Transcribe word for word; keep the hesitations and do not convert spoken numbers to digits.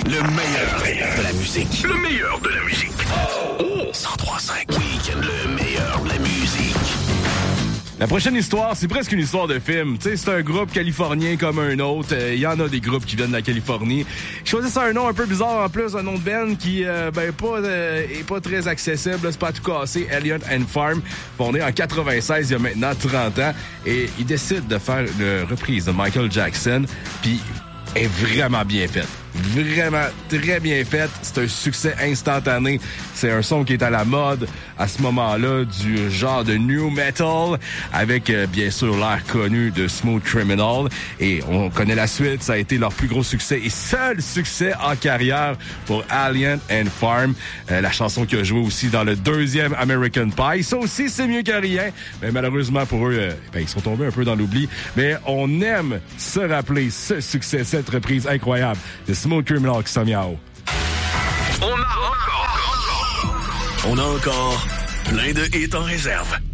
Le meilleur de la musique. Le meilleur de la musique. Oh! cent trois cinq. Week-end, le meilleur de la musique. La prochaine histoire, c'est presque une histoire de film. Tu sais, c'est un groupe californien comme un autre. Il euh, y en a des groupes qui viennent de la Californie. Ils choisissent un nom un peu bizarre en plus, un nom de band qui euh, ben pas euh, est pas très accessible. Là, c'est pas à tout casser. Alien and Farm, fondé en quatre-vingt-seize, il y a maintenant trente ans, et ils décident de faire une reprise de Michael Jackson. Puis est vraiment bien faite. Vraiment très bien faite. C'est un succès instantané. C'est un son qui est à la mode à ce moment-là, du genre de new metal, avec euh, bien sûr l'air connu de Smooth Criminal. Et on connaît la suite. Ça a été leur plus gros succès et seul succès en carrière pour Alien and Farm. Euh, la chanson qui a joué aussi dans le deuxième American Pie. Ça aussi, c'est mieux que rien. Mais malheureusement pour eux, euh, ben, ils sont tombés un peu dans l'oubli. Mais on aime se rappeler ce succès, cette reprise incroyable de Smooth Criminal qui s'en vient en haut. On a encore, on a encore plein de hits en réserve.